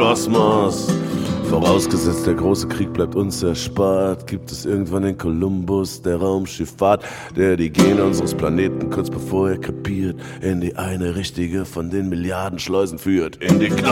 Kosmos. Vorausgesetzt, der große Krieg bleibt uns erspart, gibt es irgendwann den Kolumbus der Raumschifffahrt, der die Gene unseres Planeten kurz bevor er krepiert in die eine richtige von den Milliarden Schleusen führt. In die